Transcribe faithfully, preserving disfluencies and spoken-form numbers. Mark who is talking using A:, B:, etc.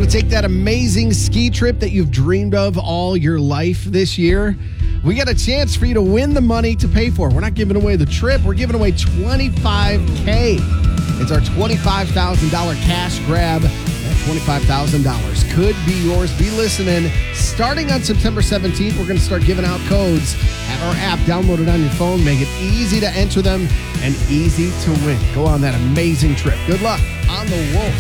A: Want to take that amazing ski trip that you've dreamed of all your life this year? We got a chance for you to win the money to pay for it. We're not giving away the trip. We're giving away twenty-five K. It's our twenty-five thousand dollars cash grab. That twenty-five thousand dollars could be yours. Be listening. Starting on September seventeenth, we're going to start giving out codes. Have our app downloaded on your phone. Make it easy to enter them and easy to win. Go on that amazing trip. Good luck on the Wolf.